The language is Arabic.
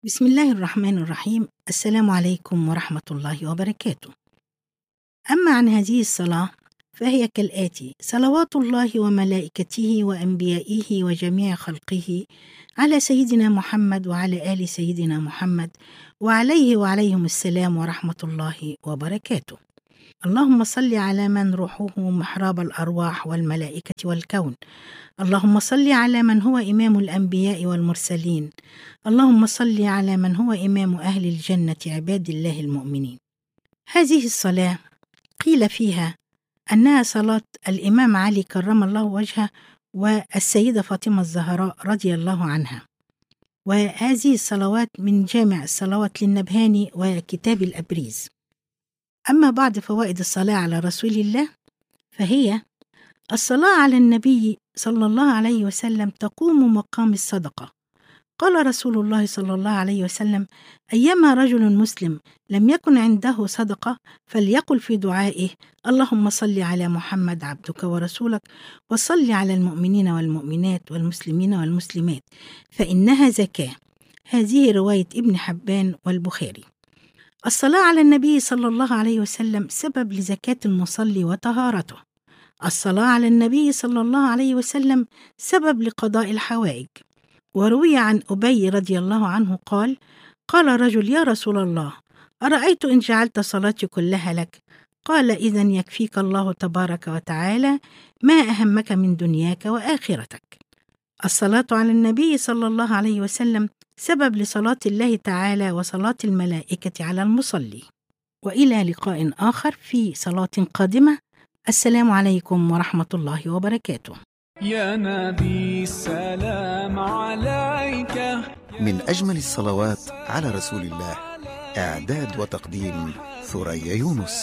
بسم الله الرحمن الرحيم. السلام عليكم ورحمة الله وبركاته. أما عن هذه الصلاة فهي كالآتي: صلوات الله وملائكته وأنبيائه وجميع خلقه على سيدنا محمد وعلى آل سيدنا محمد وعليه وعليهم السلام ورحمة الله وبركاته. اللهم صل على من روحه محراب الأرواح والملائكة والكون. اللهم صل على من هو إمام الأنبياء والمرسلين. اللهم صل على من هو إمام أهل الجنة عباد الله المؤمنين. هذه الصلاة قيل فيها أنها صلاة الإمام علي كرم الله وجهه والسيدة فاطمة الزهراء رضي الله عنها، وهذه الصلوات من جامع الصلوات للنبهاني وكتاب الأبريز. أما بعد فوائد الصلاة على رسول الله فهي: الصلاة على النبي صلى الله عليه وسلم تقوم مقام الصدقة. قال رسول الله صلى الله عليه وسلم: أيما رجل مسلم لم يكن عنده صدقة فليقل في دعائه: اللهم صل على محمد عبدك ورسولك، وصل على المؤمنين والمؤمنات والمسلمين والمسلمات فإنها زكاة. هذه رواية ابن حبان والبخاري. الصلاة على النبي صلى الله عليه وسلم سبب لزكاة المصلي وطهارته. الصلاة على النبي صلى الله عليه وسلم سبب لقضاء الحوائج. وروي عن أبي رضي الله عنه قال: قال رجل: يا رسول الله، أرأيت إن جعلت صلاتي كلها لك؟ قال: إذن يكفيك الله تبارك وتعالى ما أهمك من دنياك وآخرتك. الصلاة على النبي صلى الله عليه وسلم سبب لصلاة الله تعالى وصلاة الملائكة على المصلي. وإلى لقاء آخر في صلاة قادمة. السلام عليكم ورحمة الله وبركاته. يا نبي السلام عليك. من أجمل الصلوات على رسول الله، إعداد وتقديم ثريا يونس.